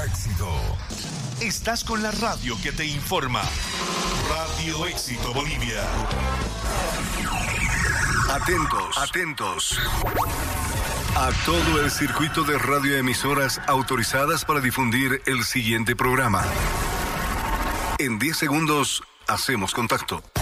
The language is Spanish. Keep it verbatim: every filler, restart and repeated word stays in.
Éxito. Estás con la radio que te informa. Radio Éxito Bolivia. Atentos, atentos. A todo el circuito de radioemisoras autorizadas para difundir el siguiente programa. En diez segundos, hacemos contacto.